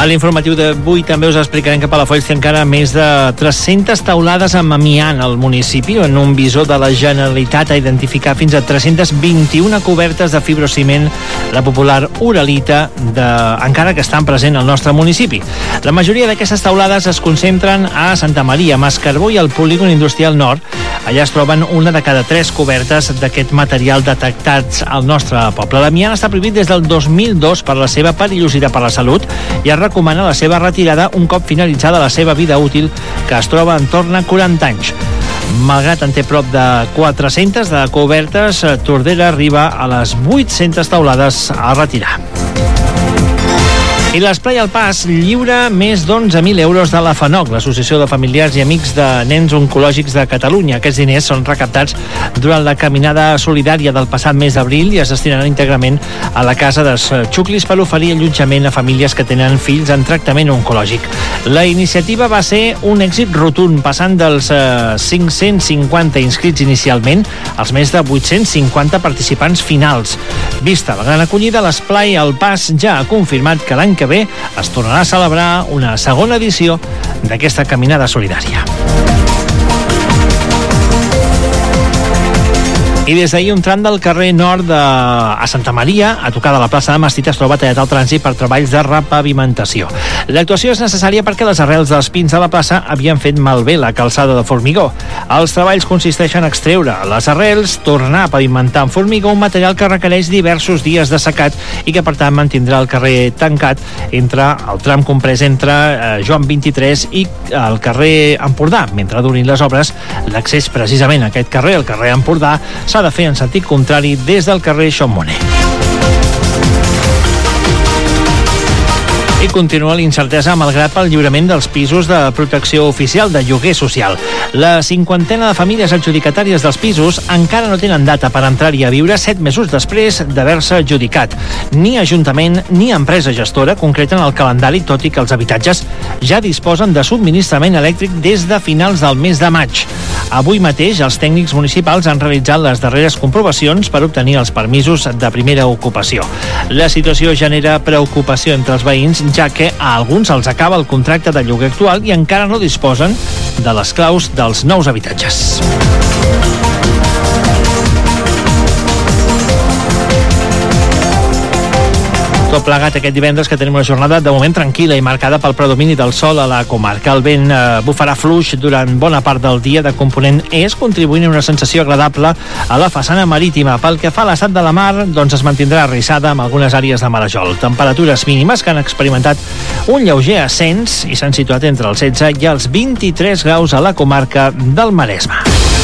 A l'informatiu d'avui també us explicarem que Palafolls té encara més de 300 teulades amb amiant al municipi. En un visor de la Generalitat a identificar fins a 321 cobertes de fibrociment, la popular uralita, encara que estan present al nostre municipi. La majoria d'aquestes teulades es concentren a Santa Maria, Mascarbó i al Polígon Industrial Nord. Allà es troben una de cada 3 cobertes d'aquest material detectats al nostre poble. L'amiant està prohibit des del 2002 per la seva perillositat per la salut i es recomana la seva retirada un cop finalitzada la seva vida útil, que es troba en torn a 40 anys. Malgrat en té prop de 400 de cobertes, Tordera arriba a les 800 teulades a retirar. I l'Esplai al Pas lliura més d'11.000 euros de la FANOC, l'Associació de Familiars i Amics de Nens Oncològics de Catalunya. Aquests diners són recaptats durant la caminada solidària del passat mes d'abril i es destinaran íntegrament a la Casa dels Xuclis per oferir allotjament a famílies que tenen fills en tractament oncològic. La iniciativa va ser un èxit rotund, passant dels 550 inscrits inicialment als més de 850 participants finals. Vista la gran acollida, l'Esplai al Pas ja ha confirmat que l'any que ve es tornarà a celebrar una segona edició d'aquesta caminada solidària. I des d'ahir un tram del carrer nord a Santa Maria, a tocar de la plaça de Mastita, es troba tallat al trànsit per treballs de repavimentació. L'actuació és necessària perquè les arrels dels pins de la plaça havien fet malbé la calçada de formigó. Els treballs consisteixen a extreure les arrels, tornar a pavimentar amb formigó, un material que requereix diversos dies de secat i que per tant mantindrà el carrer tancat entre el tram comprès entre Joan 23 i el carrer Empordà. Mentre durin les obres, l'accés precisament a aquest carrer, el carrer Empordà, s'ha de fer en sentit contrari des del carrer Xampmoner. I continua l'incertesa malgrat pel lliurament dels pisos de protecció oficial de lloguer social. La 50ena de famílies adjudicatàries dels pisos encara no tenen data per entrar-hi a viure 7 mesos després d'haver-se adjudicat. Ni Ajuntament ni empresa gestora concreten el calendari, tot i que els habitatges ja disposen de subministrament elèctric des de finals del mes de maig. Avui mateix els tècnics municipals han realitzat les darreres comprovacions per obtenir els permisos de primera ocupació. La situació genera preocupació entre els veïns, ja que a alguns els acaba el contracte de lloguer actual i encara no disposen de les claus dels nous habitatges. Tot plegat aquest divendres, que tenim una jornada de moment tranquil·la i marcada pel predomini del sol a la comarca. El vent bufarà fluix durant bona part del dia de component est, contribuint a una sensació agradable a la façana marítima. Pel que fa a l'estat de la mar, doncs es mantindrà arrissada amb algunes àrees de marejol. Temperatures mínimes que han experimentat un lleuger ascens i s'han situat entre els 16 i els 23 graus a la comarca del Maresme.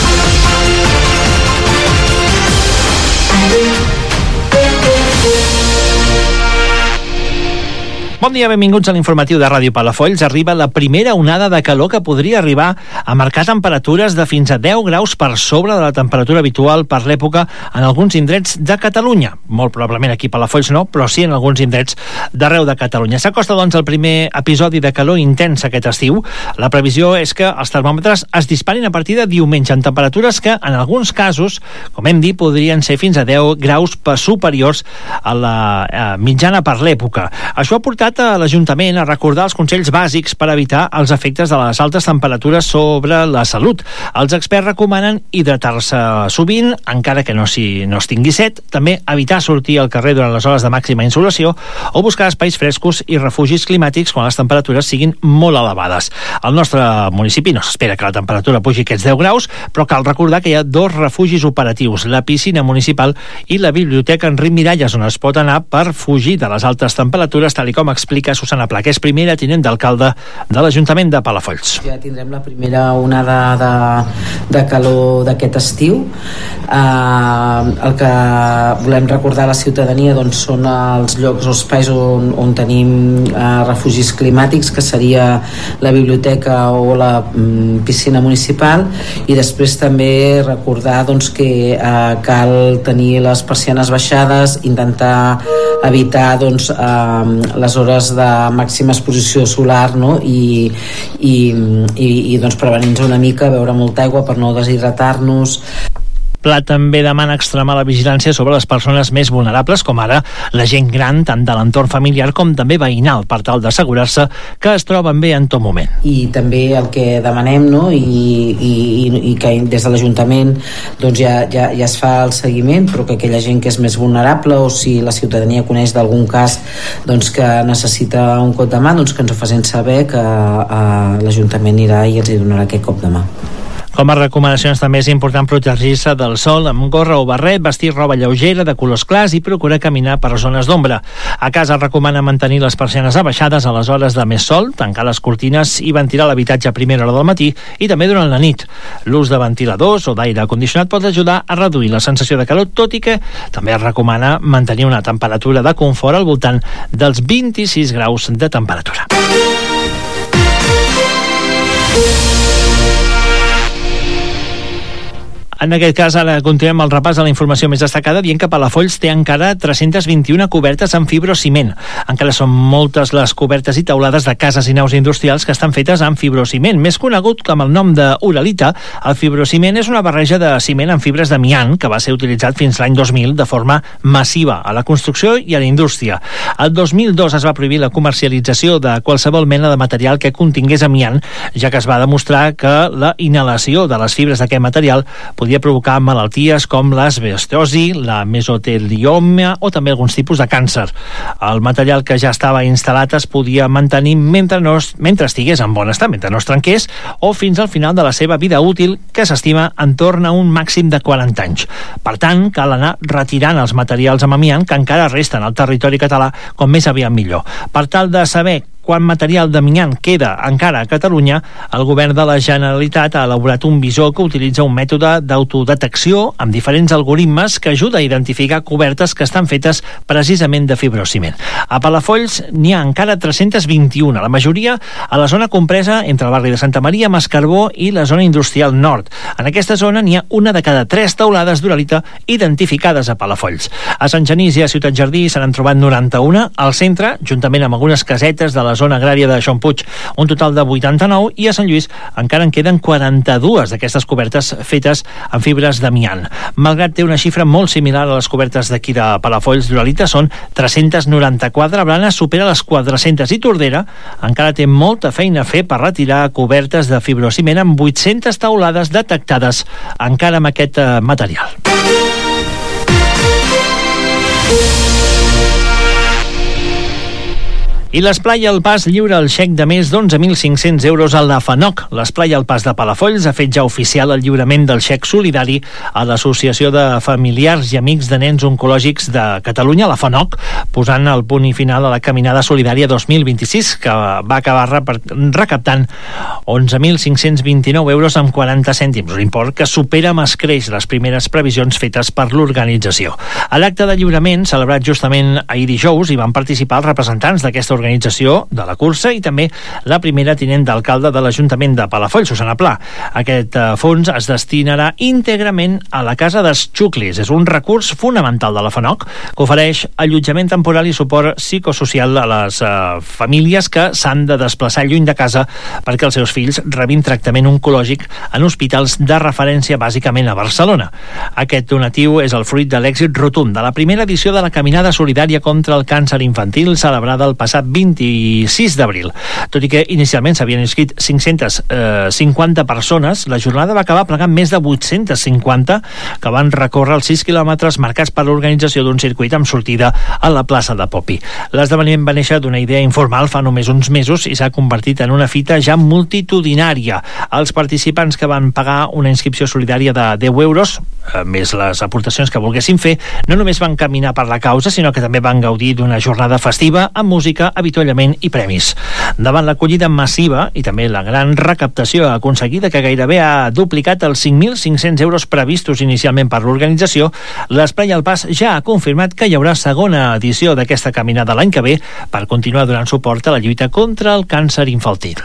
Bon dia, benvinguts a l'informatiu de Ràdio Palafolls. Arriba la primera onada de calor que podria arribar a marcar temperatures de fins a 10 graus per sobre de la temperatura habitual per l'època en alguns indrets de Catalunya. Molt probablement aquí a Palafolls no, però sí en alguns indrets d'arreu de Catalunya. S'acosta, doncs, el primer episodi de calor intens aquest estiu. La previsió és que els termòmetres es disparin a partir de diumenge en temperatures que, en alguns casos, com hem dit, podrien ser fins a 10 graus superiors a la mitjana per l'època. Això ha portat a l'Ajuntament a recordar els consells bàsics per evitar els efectes de les altes temperatures sobre la salut. Els experts recomanen hidratar-se sovint, encara que no es tingui set, també evitar sortir al carrer durant les hores de màxima insolació o buscar espais frescos i refugis climàtics quan les temperatures siguin molt elevades. Al nostre municipi no s'espera que la temperatura pugi aquests 10 graus, però cal recordar que hi ha 2 refugis operatius, la piscina municipal i la biblioteca Enric Miralles, on es pot anar per fugir de les altes temperatures, tal i com explica Susana Pla, que és primera tinent d'alcalde de l'Ajuntament de Palafolls. Ja tindrem la primera onada de calor d'aquest estiu. El que volem recordar a la ciutadania doncs, són els llocs o espais on tenim refugis climàtics, que seria la biblioteca o la piscina municipal, i després també recordar doncs, que cal tenir les persianes baixades, intentar evitar doncs, les hores de màxima exposició solar, no? i doncs prevenir-nos una mica, beure molta aigua per no deshidratar-nos. Pla també demana extremar la vigilància sobre les persones més vulnerables, com ara la gent gran, tant de l'entorn familiar com també veïnal, per tal d'assegurar-se que es troben bé en tot moment. I també el que demanem, no? I que des de l'Ajuntament doncs ja es fa el seguiment, però que aquella gent que és més vulnerable, o si la ciutadania coneix d'algun cas doncs que necessita un cop de mà, doncs que ens ho facin saber, que l'Ajuntament irà i els hi donarà aquest cop de mà. Com a recomanacions també és important protegir-se del sol amb gorra o barret, vestir roba lleugera de colors clars i procurar caminar per zones d'ombra. A casa es recomana mantenir les persianes abaixades a les hores de més sol, tancar les cortines i ventilar l'habitatge a primera hora del matí i també durant la nit. L'ús de ventiladors o d'aire condicionat pot ajudar a reduir la sensació de calor, tot i que també es recomana mantenir una temperatura de confort al voltant dels 26 graus de temperatura. En aquest cas, ara continuem el repàs de la informació més destacada, dient que Palafolls té encara 321 cobertes en fibrociment. Encara són moltes les cobertes i teulades de cases i naus industrials que estan fetes en fibrociment. Més conegut com el nom d'uralita, el fibrociment és una barreja de ciment amb fibres d'amiant que va ser utilitzat fins l'any 2000 de forma massiva a la construcció i a la indústria. El 2002 es va prohibir la comercialització de qualsevol mena de material que contingués amiant, ja que es va demostrar que la inhalació de les fibres d'aquest material podia provocar malalties com l'asbestosi, la mesotelioma o també alguns tipus de càncer. El material que ja estava instal·lat es podia mantenir mentre estigués en bon estat, mentre no es trenqués, o fins al final de la seva vida útil, que s'estima en torn a un màxim de 40 anys. Per tant, cal anar retirant els materials amb amiant que encara resten al territori català com més aviat millor. Per tal de saber quant material d'amiant queda encara a Catalunya, el govern de la Generalitat ha elaborat un visor que utilitza un mètode d'autodetecció amb diferents algoritmes que ajuda a identificar cobertes que estan fetes precisament de fibrociment. A Palafolls n'hi ha encara 321, la majoria a la zona compresa entre el barri de Santa Maria, Mascarbó i la zona industrial nord. En aquesta zona n'hi ha una de cada 3 teulades d'uralita identificades a Palafolls. A Sant Genís i a Ciutat Jardí se n'han trobat 91, al centre, juntament amb algunes casetes de la zona agrària de Xompuig, un total de 89, i a Sant Lluís encara en queden 42 d'aquestes cobertes fetes amb fibres d'amiant. Malgrat té una xifra molt similar a les cobertes d'aquí de Palafolls d'uralita, són 394, Blanes supera les 400 i Tordera encara té molta feina a fer per retirar cobertes de fibrociment amb 800 teulades detectades encara amb aquest material. I l'Esplai al Pas lliura el xec de més d'11.500 euros a la FANOC. L'Esplai al Pas de Palafolls ha fet ja oficial el lliurament del xec solidari a l'Associació de Familiars i Amics de Nens Oncològics de Catalunya, la FANOC, posant el punt i final a la Caminada Solidària 2026, que va acabar recaptant 11.529 euros amb 40 cèntims, un import que supera amb escreix les primeres previsions fetes per l'organització. A l'acte de lliurament, celebrat justament ahir dijous, hi van participar els representants d'aquesta organització de la cursa i també la primera tinent d'alcalde de l'Ajuntament de Palafolls, Susana Pla. Aquest fons es destinarà íntegrament a la Casa dels Xuclis. És un recurs fonamental de la FANOC que ofereix allotjament temporal i suport psicosocial a les famílies que s'han de desplaçar lluny de casa perquè els seus fills rebin tractament oncològic en hospitals de referència bàsicament a Barcelona. Aquest donatiu és el fruit de l'èxit rotund de la primera edició de la Caminada Solidària contra el Càncer Infantil, celebrada el passat 26 d'abril. Tot i que inicialment s'havien inscrit 550 persones, la jornada va acabar plegant més de 850 que van recórrer els 6 quilòmetres marcats per l'organització d'un circuit amb sortida a la plaça de Popi. L'esdeveniment va néixer d'una idea informal fa només uns mesos i s'ha convertit en una fita ja multitudinària. Els participants que van pagar una inscripció solidària de 10 euros, més les aportacions que volguessin fer, no només van caminar per la causa, sinó que també van gaudir d'una jornada festiva amb música, avituallament i premis. Davant l'acollida massiva i també la gran recaptació aconseguida, que gairebé ha duplicat els 5.500 euros previstos inicialment per l'organització, l'Esplai al Pas ja ha confirmat que hi haurà segona edició d'aquesta caminada l'any que ve per continuar donant suport a la lluita contra el càncer infantil.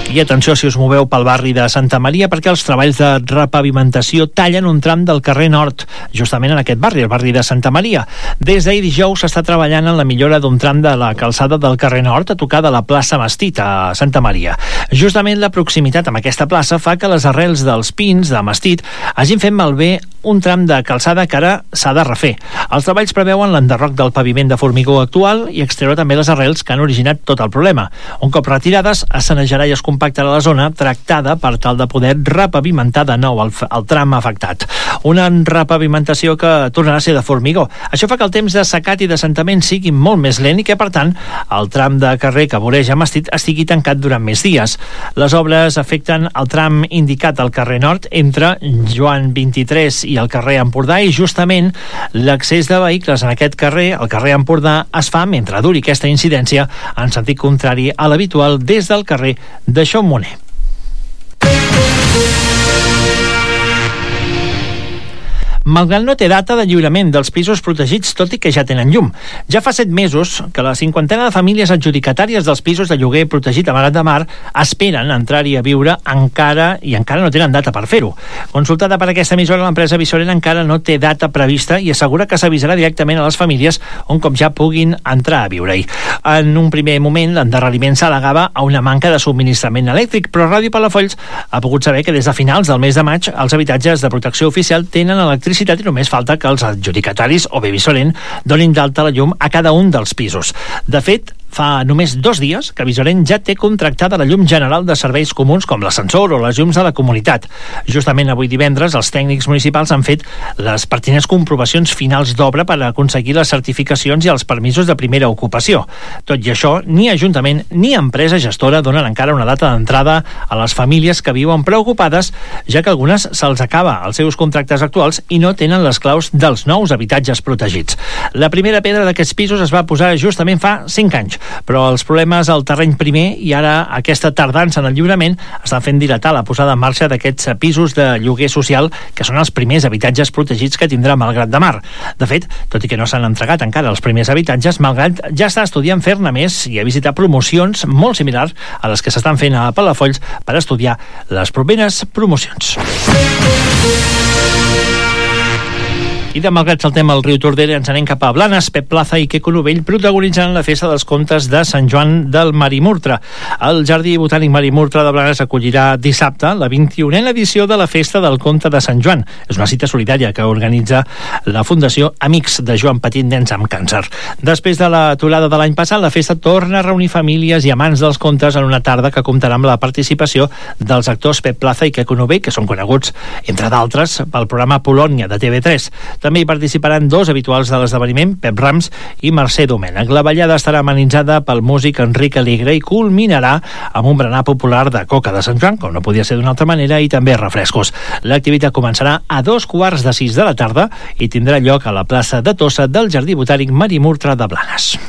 I atenció si us moveu pel barri de Santa Maria, perquè els treballs de repavimentació tallen un tram del carrer Nord, justament en aquest barri, el barri de Santa Maria. Des d'ahir dijous s'està treballant en la millora d'un tram de la calçada del carrer Nord a tocar de la plaça Mastit a Santa Maria. Justament la proximitat amb aquesta plaça fa que les arrels dels pins de Mastit hagin fet malbé un tram de calçada que ara s'ha de refer. Els treballs preveuen l'enderroc del paviment de formigó actual i extreure també les arrels que han originat tot el problema. Un cop retirades, es sanejarà i es compactarà la zona tractada per tal de poder repavimentar de nou el tram afectat. Una repavimentació que tornarà a ser de formigó. Això fa que el temps de secat i d'assentament sigui molt més lent i que, per tant, el tram de carrer que voreja Mastit estigui tancat durant més dies. Les obres afecten el tram indicat al carrer Nord entre Joan 23 i el carrer Empordà, i justament l'accés de vehicles en aquest carrer, el carrer Empordà, es fa mentre duri aquesta incidència en sentit contrari a l'habitual des del carrer de Xaumont. Malgrat no té data de lliurament dels pisos protegits, tot i que ja tenen llum. Ja fa 7 mesos que la cinquantena de famílies adjudicatàries dels pisos de lloguer protegit a Malgrat de Mar esperen entrar-hi a viure encara no tenen data per fer-ho. Consultada per aquesta emissora, l'empresa Visorent encara no té data prevista i assegura que s'avisarà directament a les famílies un cop ja puguin entrar a viure-hi. En un primer moment, l'endarreriment s'al·legava a una manca de subministrament elèctric, però Ràdio Palafolls ha pogut saber que des de finals del mes de maig els habitatges de protecció oficial tenen electricitat i només falta que els adjudicataris o bé Visorent donin d'alta la llum a cada un dels pisos. De fet, fa només 2 dies que Visorent ja té contractada la llum general de serveis comuns com l'ascensor o les llums de la comunitat. Justament avui divendres els tècnics municipals han fet les pertinents comprovacions finals d'obra per aconseguir les certificacions i els permisos de primera ocupació. Tot i això, ni Ajuntament ni empresa gestora donen encara una data d'entrada a les famílies que viuen preocupades, ja que algunes se'ls acaba els seus contractes actuals i no tenen les claus dels nous habitatges protegits. La primera pedra d'aquests pisos es va posar justament fa 5 anys, però els problemes al terreny primer i ara aquesta tardança en el lliurament estan fent dilatar la posada en marxa d'aquests pisos de lloguer social, que són els primers habitatges protegits que tindrà Malgrat de Mar. De fet, tot i que no s'han entregat encara els primers habitatges, Malgrat ja està estudiant fer-ne més i ha visitat promocions molt similars a les que s'estan fent a Palafolls per estudiar les properes promocions. I de Malgrat saltem al riu Tordera i ens anem cap a Blanes. Pep Plaza i Queco Novell protagonitzen la festa dels contes de Sant Joan del Marimurtre. El Jardí Botànic Marimurtre de Blanes acollirà dissabte la 21a edició de la Festa del Conte de Sant Joan. És una cita solidària que organitza la Fundació Amics de Joan Petit Nens amb Càncer. Després de l'aturada de l'any passat, la festa torna a reunir famílies i amants dels contes en una tarda que comptarà amb la participació dels actors Pep Plaza i Queco Novell, que són coneguts, entre d'altres, pel programa Polònia de TV3. També hi participaran 2 habituals de l'esdeveniment, Pep Rams i Mercè Domènech. La ballada estarà amenitzada pel músic Enric Alegre i culminarà amb un berenar popular de coca de Sant Joan, com no podia ser d'una altra manera, i també refrescos. L'activitat començarà a 5:45 de la tarda i tindrà lloc a la plaça de Tossa del Jardí Botànic Marimurtre de Blanes.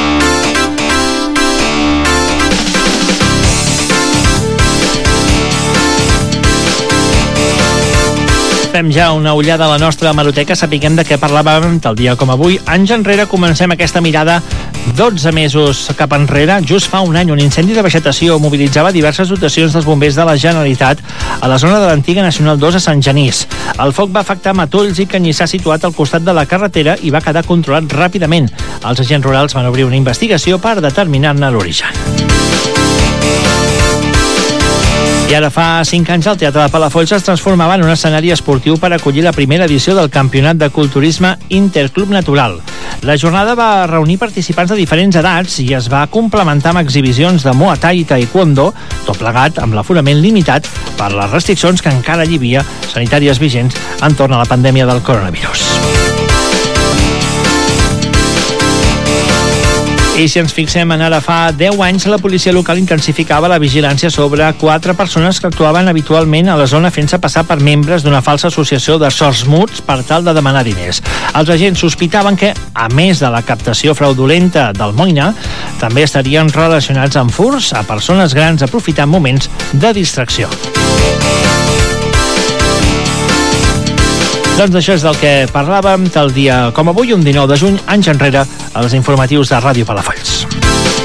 Fem ja una ullada a la nostra hemeroteca, sapiguem de què parlàvem tal dia com avui. Anys enrere comencem aquesta mirada 12 mesos cap enrere. Just fa un any, un incendi de vegetació mobilitzava diverses dotacions dels bombers de la Generalitat a la zona de l'antiga Nacional 2 a Sant Genís. El foc va afectar matolls i canyissar situat al costat de la carretera i va quedar controlat ràpidament. Els agents rurals van obrir una investigació per determinar-ne l'origen. I ara fa 5 anys el Teatre de Palafolls es transformava en un escenari esportiu per acollir la primera edició del Campionat de Culturisme Interclub Natural. La jornada va reunir participants de diferents edats i es va complementar amb exhibicions de Muay Thai i Taekwondo, tot plegat amb l'aforament limitat per les restriccions que encara hi havia sanitàries vigents entorn a la pandèmia del coronavirus. I si ens fixem en ara fa 10 anys, la policia local intensificava la vigilància sobre 4 persones que actuaven habitualment a la zona fent-se passar per membres d'una falsa associació de sordsmuts per tal de demanar diners. Els agents sospitaven que, a més de la captació fraudulenta d'almoina, també estarien relacionats amb furts a persones grans aprofitant moments de distracció. Doncs això és del que parlàvem tal dia com avui, un 19 de juny, anys enrere, als informatius de Ràdio Palafolls.